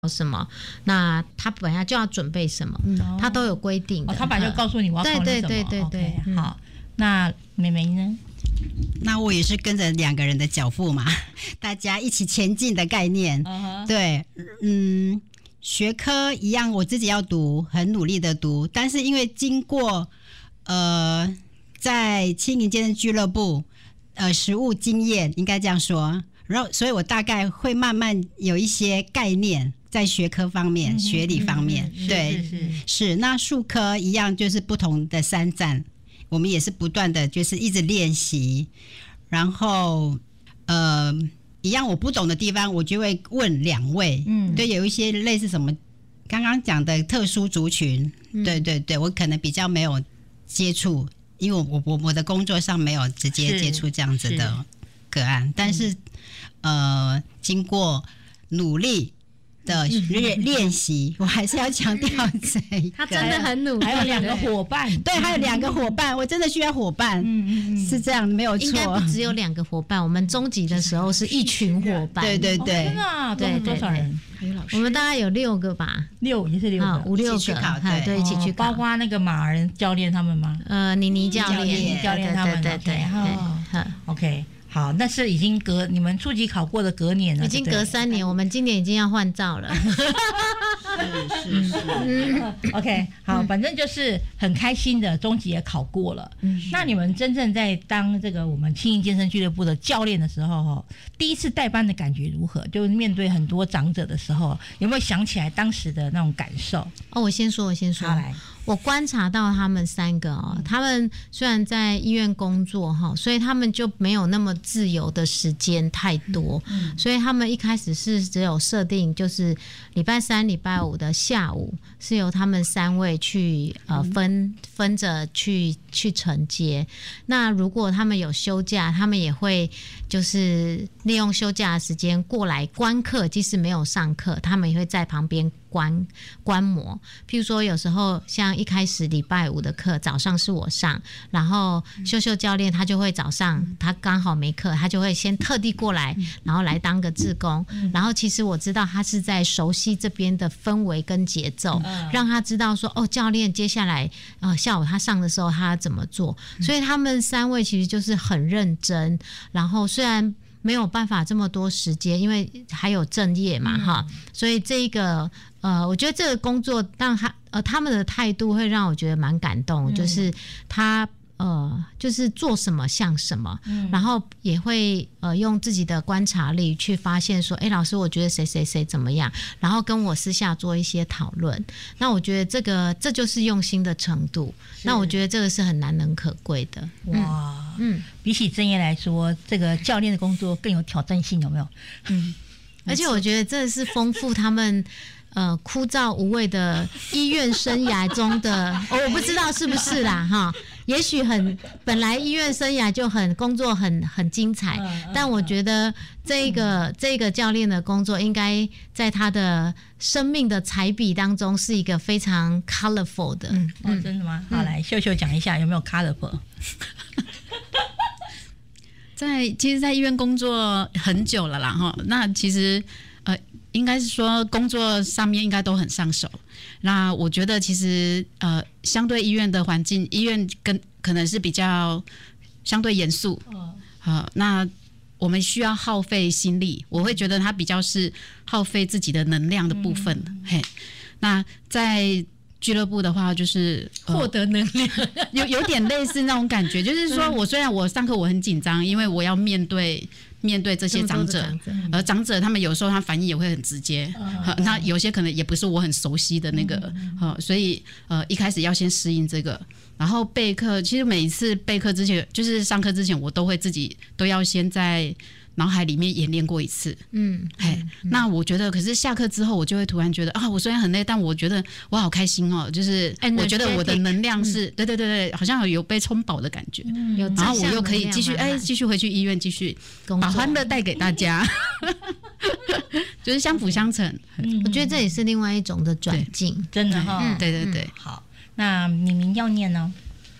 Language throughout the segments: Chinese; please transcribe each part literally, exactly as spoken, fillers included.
什么，那他本来就要准备什么，嗯、他都有规定的、 哦。他本来就告诉你我要考虑什么。 对对对对对。 okay, 嗯、好，那妹妹呢？ 那我也是跟着两个人的脚步嘛，大家一起前进的概念。Uh-huh. 对，嗯，学科一样，我自己要读，很努力的读，但是因为经过呃在青营健身俱乐部呃实务经验，应该这样说，然后所以我大概会慢慢有一些概念。在学科方面、嗯、学理方面，嗯、对， 是 是, 是, 是。那术科一样，就是不同的三站，我们也是不断的，就是一直练习。然后，呃，一样我不懂的地方，我就会问两位。嗯，对，有一些类似什么刚刚讲的特殊族群，嗯、对对对，我可能比较没有接触，因为我我我的工作上没有直接接触这样子的个案，但是、嗯、呃，经过努力。的练练习，我还是要强调这个。 他真的很努力， 还有两个伙伴， 对，还有两个伙伴，我真的需要伙伴，嗯嗯，是这样，没有错。 应该不只有两个伙伴，我们中级的时候是一群伙伴， 对对对， 哦、真的、啊，对多少人？ 还有老师，我们大概有六个吧， 六也是六个， 五六个， 对对，一起去考， 包括那个马人教练他们吗？ 呃，妮妮教练， 妮妮教练他们， 对对对 ，OK。好，那是已经隔你们初级考过的隔年了， 已经隔三年，我们今年已经要换照了。 是是是、 嗯、，OK， 好，反正就是很开心的，中级也考过了。嗯，那你们真正在当这个我们青营健身俱乐部的教练的时候，第一次带班的感觉如何？就是面对很多长者的时候，有没有想起来当时的那种感受？ 哦，我先说，我先说。好来。我观察到他们三个哦，他们虽然在医院工作哈，所以他们就没有那么自由的时间太多，嗯、所以他们一开始是只有设定，就是礼拜三、礼拜五的下午是由他们三位去呃分分着去去承接。那如果他们有休假，他们也会就是利用休假的时间过来观课，即使没有上课，他们也会在旁边观观摩。譬如说，有时候像一开始礼拜五的课早上是我上，然后秀秀教练他就会早上他刚好没课，他就会先特地过来，然后来当个志工。然后其实我知道他是在熟悉这边的氛围跟节奏，让他知道说哦，教练接下来呃下午他上的时候他要怎么做。所以他们三位其实就是很认真，然后虽然没有办法这么多时间，因为还有正业嘛哈、嗯，所以这个呃，我觉得这个工作让他呃他们的态度会让我觉得蛮感动，嗯、就是他呃就是做什么像什么，嗯、然后也会呃用自己的观察力去发现说，哎，老师我觉得谁谁谁怎么样，然后跟我私下做一些讨论。那我觉得这个这就是用心的程度，那我觉得这个是很难能可贵的。 哇。嗯，比起正业来说，这个教练的工作更有挑战性，有没有？ 嗯，而且我觉得这是丰富他们呃枯燥无味的医院生涯中的，哦、我不知道是不是啦哈。也许很本来医院生涯就很工作很很精彩，嗯、但我觉得这个、嗯、这个教练的工作应该在他的生命的彩笔当中是一个非常 colorful 的。 嗯，哦，真的吗？嗯、好，来秀秀讲一下有没有 colorful。 在其实，在医院工作很久了啦哈。那其实呃，应该是说工作上面应该都很上手。那我觉得其实呃，相对医院的环境，医院跟可能是比较相对严肃。哦。好，那我们需要耗费心力，我会觉得它比较是耗费自己的能量的部分。嗯、嘿，那在俱乐部的话，就是获得能量， 呃、有有点类似那种感觉，就是说我虽然我上课我很紧张，因为我要面对面对这些长者，而长者他们有时候他反应也会很直接，嗯、那有些可能也不是我很熟悉的那个，嗯呃、所以呃一开始要先适应这个，然后备课，其实每一次备课之前，就是上课之前，我都会自己都要先在脑海里面演练过一次，嗯，嘿，嗯、那我觉得，可是下课之后，我就会突然觉得啊，我虽然很累，但我觉得我好开心哦，就是我觉得我的能量是，嗯、对对对对，好像有被充饱的感觉，嗯、然后我又可以继续哎，继续回去医院，继续把欢乐带给大家，就是相辅相成。 嗯、我觉得这也是另外一种的转进， 真的哈， 嗯，对对对。 好，那明明要念呢？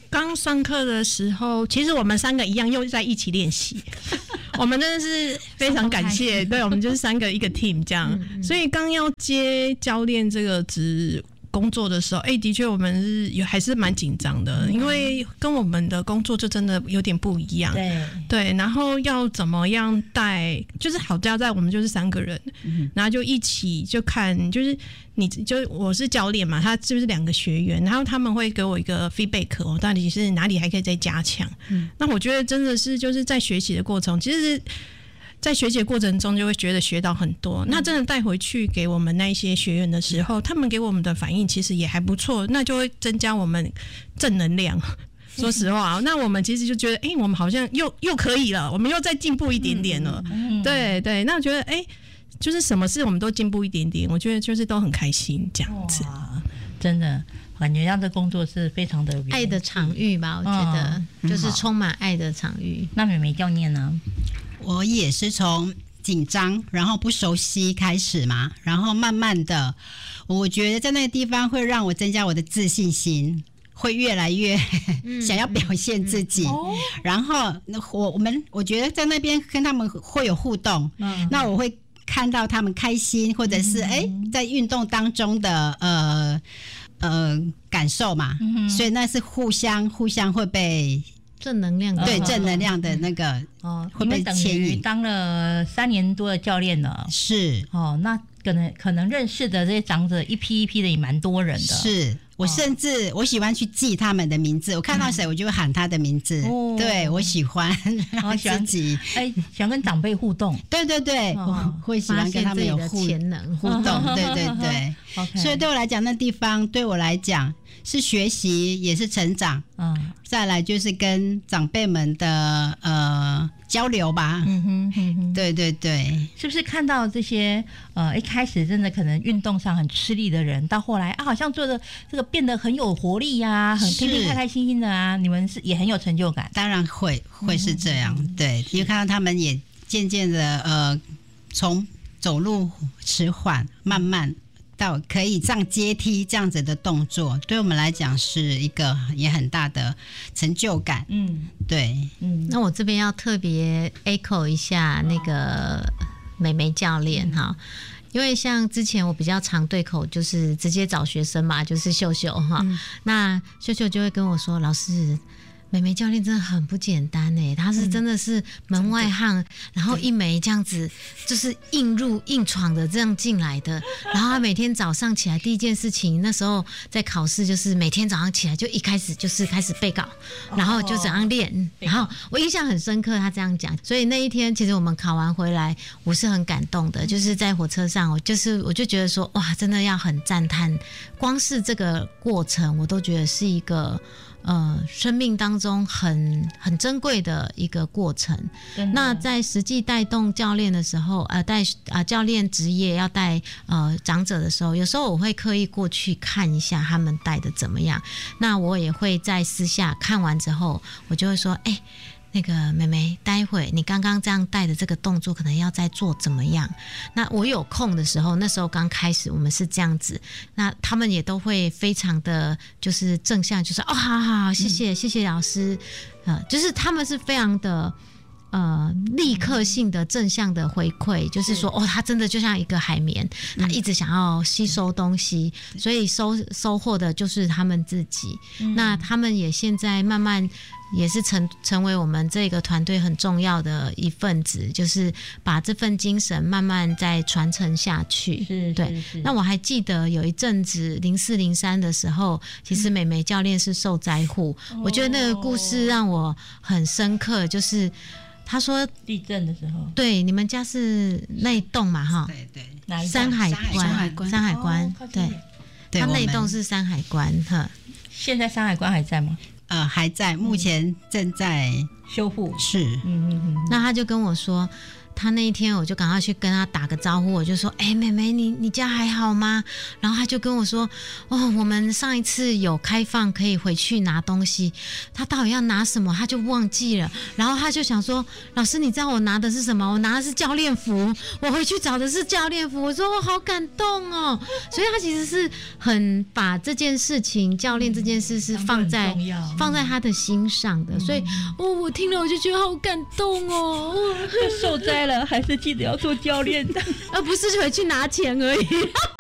刚上课的时候，其实我们三个一样又在一起练习。我们真的是非常感谢，对，我们就是三个一个 team 这样。嗯嗯，所以刚要接教练这个职工作的时候，哎、欸，的确我们是有还是蛮紧张的、嗯，因为跟我们的工作就真的有点不一样。对对，然后要怎么样带，就是好家在我们就是三个人、嗯，然后就一起就看，就是你就我是教练嘛，他就是两个学员，然后他们会给我一个 feedback， 我到底是哪里还可以再加强、嗯。那我觉得真的是就是在学习的过程，其实是。在学习的过程中就会觉得学到很多，那真的带回去给我们那一些学员的时候，他们给我们的反应其实也还不错，那就会增加我们正能量。说实话，那我们其实就觉得，哎、欸，我们好像又又可以了，我们又再进步一点点了。嗯、对对，那我觉得，哎、欸，就是什么事我们都进步一点点，我觉得就是都很开心这样子。 真的感觉让这工作是非常的爱的场域吧，我觉得、嗯、就是充满爱的场域。 那美美教练呢？ 我也是从紧张，然后不熟悉开始嘛，然后慢慢的，我觉得在那个地方会让我增加我的自信心，会越来越想要表现自己。嗯嗯嗯、然后我我们我觉得在那边跟他们会有互动，嗯、那我会看到他们开心，或者是哎、嗯欸、在运动当中的呃呃感受嘛、嗯，所以那是互相互相会被。 正能量的对正能量的那个哦， 会被牵引。当了三年多的教练了， 是哦，那可能可能认识的这些长者一批一批的也蛮多人的。 是我甚至我喜欢去记他们的名字，我看到谁我就会喊他的名字。哦、对我喜欢，然后自己哎想跟长辈互动。 对对对，哦、我会喜欢跟他们有互潜能互动。对对对，okay. 所以对我来讲，那地方对我来讲。是学习，也是成长，嗯，再来就是跟长辈们的呃交流吧，嗯哼，嗯哼，对对对， 是不是看到这些呃一开始真的可能运动上很吃力的人，到后来啊好像做的这个变得很有活力呀、啊，很天天开开心心的啊，你们是也很有成就感？ 当然会会是这样，嗯、对，因为看到他们也渐渐的呃从走路迟缓慢慢。到可以上阶梯这样子的动作，对我们来讲是一个也很大的成就感。嗯，对， 嗯，那我这边要特别 echo 一下那个美眉教练哈，因为像之前我比较常对口就是直接找学生嘛，就是秀秀哈、嗯，那秀秀就会跟我说，老师。美眉教练真的很不简单哎，她是真的是门外汉，嗯、然后一枚这样子就是硬入硬闯的这样进来的，然后她每天早上起来第一件事情，那时候在考试就是每天早上起来就一开始就是开始背稿，然后就怎样练，哦、然后我印象很深刻，她这样讲，所以那一天其实我们考完回来，我是很感动的，就是在火车上，我就是我就觉得说哇，真的要很赞叹，光是这个过程我都觉得是一个。呃，生命当中很很珍贵的一个过程。那在实际带动教练的时候，呃，带啊、呃、教练职业要带呃长者的时候，有时候我会刻意过去看一下他们带的怎么样。那我也会在私下看完之后，我就会说，哎、欸。那个妹妹，待会你刚刚这样带的这个动作，可能要再做怎么样？那我有空的时候，那时候刚开始，我们是这样子，那他们也都会非常的就是正向，就是哦，好好好，谢谢、嗯、谢谢老师，呃，就是他们是非常的。呃，立刻性的正向的回馈，就是说，哦，他真的就像一个海绵，他一直想要吸收东西，所以收收获的就是他们自己。那他们也现在慢慢也是成成为我们这个团队很重要的一份子，就是把这份精神慢慢再传承下去。是，对。那我还记得有一阵子零四零三的时候，其实美眉教练是受灾户，我觉得那个故事让我很深刻，就是。他说地震的时候， 对，你们家是那一栋嘛，哈， 对对， 山海关，山海关，哦、对，他那一栋是山海关，哈。 现在山海关还在吗？ 呃，还在，目前正在修复。 是， 嗯嗯嗯。那他就跟我说， 他那一天我就赶快去跟他打个招呼，我就说：“哎、欸，妹妹，你你家还好吗？”然后他就跟我说：“哦，我们上一次有开放可以回去拿东西，他到底要拿什么他就忘记了。然后他就想说：老师，你知道我拿的是什么？我拿的是教练服，我回去找的是教练服。我说我好感动哦。所以他其实是很把这件事情，教练这件事是放在、嗯、放在他的心上的。所以哦，我听了我就觉得好感动哦。 就受灾了，还是记得要做教练的， 而不是回去拿钱而已。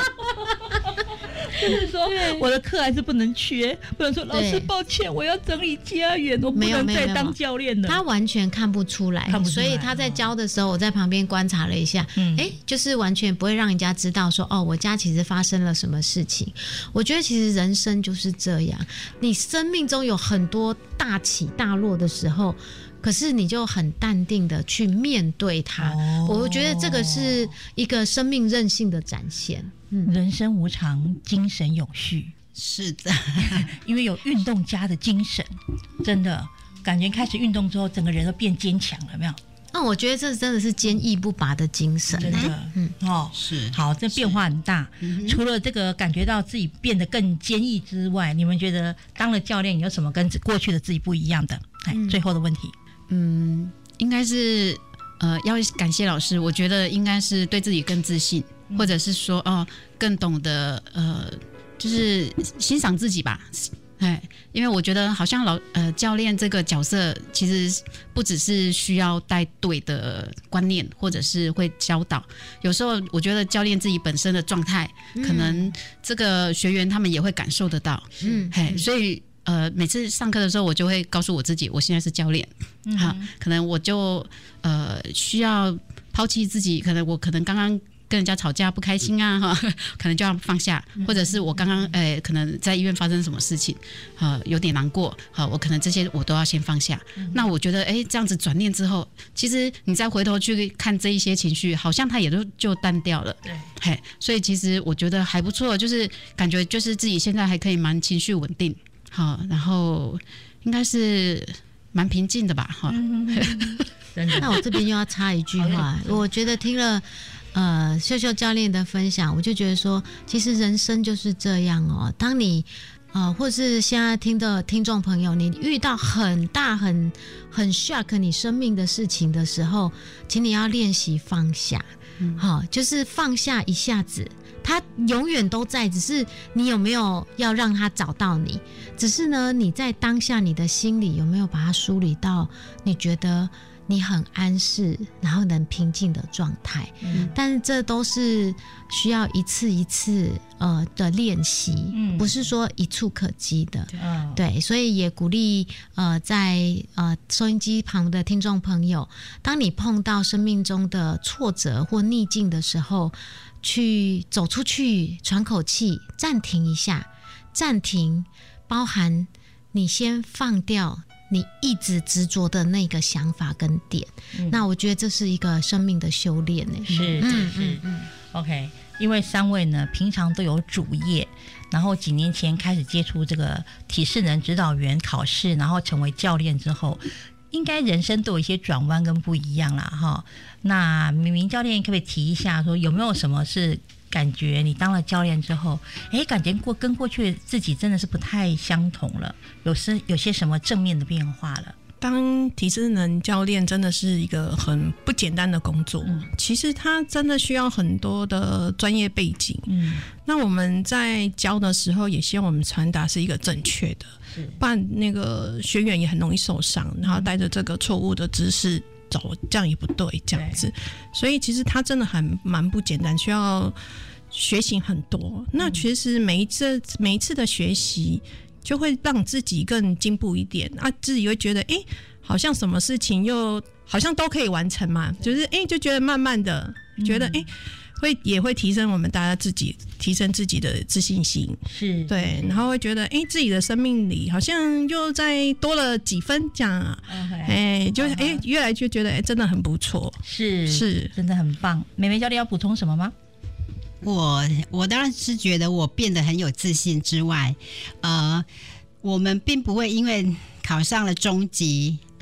就是说我的课还是不能缺，不能说老师抱歉我要整理家园，我不能再当教练了。 他完全看不出来， 看不出来， 所以他在教的时候我在旁边观察了一下，嗯，欸，就是完全不会让人家知道说哦我家其实发生了什么事情。我觉得其实人生就是这样，你生命中有很多大起大落的时候，可是你就很淡定的去面对它，哦，我觉得这个是一个生命韧性的展现。 嗯，人生无常，精神永续。 是的， 因为有运动家的精神，真的感觉开始运动之后，整个人都变坚强了，有没有？ 那，嗯，我觉得这真的是坚毅不拔的精神， 真的，嗯，哦， 是好，这变化很大。除了这个感觉到自己变得更坚毅之外，你们觉得当了教练有什么跟过去的自己不一样的？哎，嗯，最后的问题， 嗯，应该是呃，要感谢老师，我觉得应该是对自己更自信。或者是说哦，更懂得呃，就是欣赏自己吧，哎，因为我觉得好像老呃教练这个角色，其实不只是需要带队的观念，或者是会教导，有时候我觉得教练自己本身的状态，嗯，可能这个学员他们也会感受得到，嗯，嘿，所以呃每次上课的时候，我就会告诉我自己，我现在是教练，嗯，好，可能我就呃需要抛弃自己，可能我可能刚刚跟人家吵架不开心啊，哈，可能就要放下，或者是我刚刚呃，可能在医院发生什么事情，呃，有点难过，好，我可能这些我都要先放下。嗯，那我觉得，哎，这样子转念之后，其实你再回头去看这一些情绪，好像它也都就淡掉了。对，嘿，所以其实我觉得还不错，就是感觉就是自己现在还可以蛮情绪稳定，好，然后应该是蛮平静的吧，哈。嗯， 那我这边又要插一句话，我觉得听了。呃，秀秀教练的分享，我就觉得说，其实人生就是这样哦。当你呃，或是现在听的听众朋友，你遇到很大很很 shock 你生命的事情的时候，请你要练习放下，嗯，好，就是放下一下子，他永远都在，只是你有没有要让他找到你？只是呢，你在当下你的心里有没有把它梳理到你觉得你很安适，然后能平静的状态，嗯，但是这都是需要一次一次呃的练习，嗯，不是说一触可及的，嗯，对，所以也鼓励呃在呃收音机旁的听众朋友，当你碰到生命中的挫折或逆境的时候，去走出去，喘口气，暂停一下，暂停，包含你先放掉你一直执着的那个想法跟点，嗯，那我觉得这是一个生命的修炼呢。 是，嗯嗯嗯 ，OK。因为三位呢平常都有主业，然后几年前开始接触这个体适能指导员考试，然后成为教练之后，应该人生都有一些转弯跟不一样啦哈。那明明教练可不可以提一下，说有没有什么是感觉你当了教练之后，哎，感觉过跟过去自己真的是不太相同了，有时有些什么正面的变化了？ 当体适能教练真的是一个很不简单的工作，嗯，其实他真的需要很多的专业背景，嗯，那我们在教的时候也希望我们传达是一个正确的，不然那个学员也很容易受伤，然后带着这个错误的知识走，这样也不对，这样子，所以其实他真的很蛮不简单，需要学习很多。那其实每一次每一次的学习就会让自己更进步一点啊，自己会觉得哎，好像什么事情又好像都可以完成嘛，就是哎，就觉得慢慢的觉得哎，会也会提升我们大家自己提升自己的自信心， 是对，然后会觉得哎，自己的生命里好像又再多了几分这样啊，哎，就哎越来越觉得哎，真的很不错， 是是， 真的很棒。美美教练要补充什么吗？ 我我当然是觉得我变得很有自信之外，呃，我们并不会因为考上了中级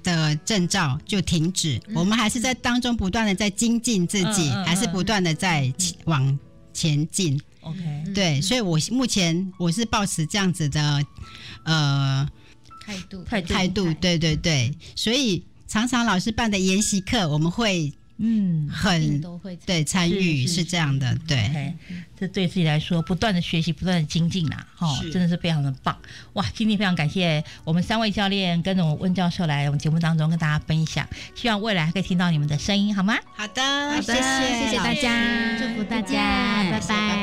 的证照就停止，嗯、我们还是在当中不断的在精进自己，嗯嗯嗯、还是不断的在往前进。 OK， 对，所以我目前我是抱持这样子的呃态度态度态度，对对对，所以常常老师办的研习课，我们会。嗯，很对参与是这样的，对， okay, 这对自己来说，不断的学习，不断的精进啦，哈、哦，真的是非常的棒哇！今天非常感谢我们三位教练跟着我们温教授来我们节目当中跟大家分享，希望未来还可以听到你们的声音，好吗？ 好的， 好的， 谢谢， 谢谢大家，祝福大家，拜拜。